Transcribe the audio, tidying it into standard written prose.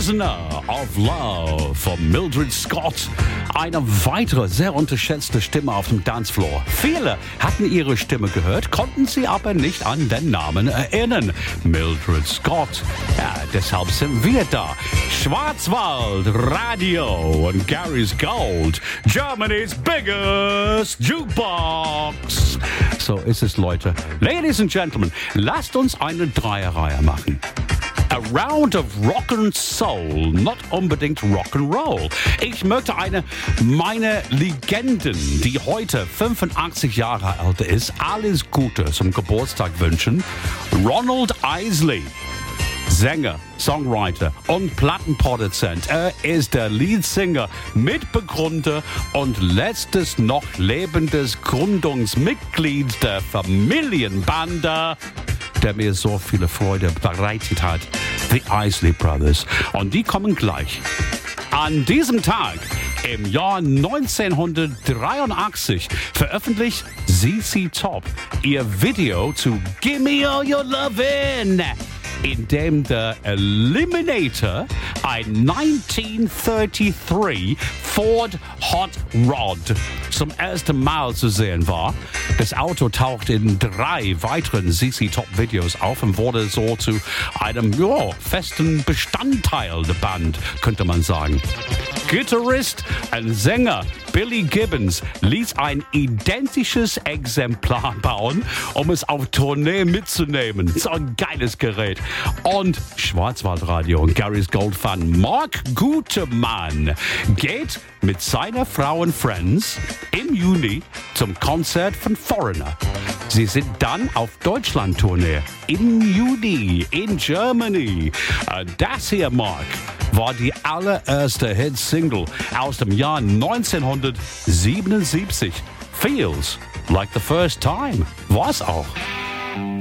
Prisoner of Love von Mildred Scott. Eine weitere sehr unterschätzte Stimme auf dem Dancefloor. Viele hatten ihre Stimme gehört, konnten sie aber nicht an den Namen erinnern. Mildred Scott. Ja, deshalb sind wir da. Schwarzwald Radio und Gary's Gold. Germany's biggest jukebox. So ist es, Leute. Ladies and Gentlemen, lasst uns eine Dreierreihe machen. A round of rock and soul, not unbedingt rock and roll. Ich möchte meine Legenden, die heute 85 Jahre alt ist, alles Gute zum Geburtstag wünschen. Ronald Isley, Sänger, Songwriter und Plattenproduzent. Er ist der Leadsinger, Mitbegründer und letztes noch lebendes Gründungsmitglied der Familienbande, der mir so viele Freude bereitet hat, The Isley Brothers. Und die kommen gleich. An diesem Tag im Jahr 1983 veröffentlicht ZZ Top ihr Video zu Gimme All Your Lovin', in dem der Eliminator ein 1933 Ford Hot Rod zum ersten Mal zu sehen war. Das Auto taucht in 3 weiteren ZZ Top Videos auf und wurde so zu einem festen Bestandteil der Band, könnte man sagen. Gitarrist und Sänger Billy Gibbons ließ ein identisches Exemplar bauen, um es auf Tournee mitzunehmen. So ein geiles Gerät. Und Schwarzwaldradio und Gary's Gold-Fan Mark Gutemann geht mit seiner Frau und Friends im Juni zum Konzert von Foreigner. Sie sind dann auf Deutschland-Tournee im Juni in Germany. Das hier, Mark, war die allererste Hit-Single aus dem Jahr 1977. Feels like the first time. War's auch.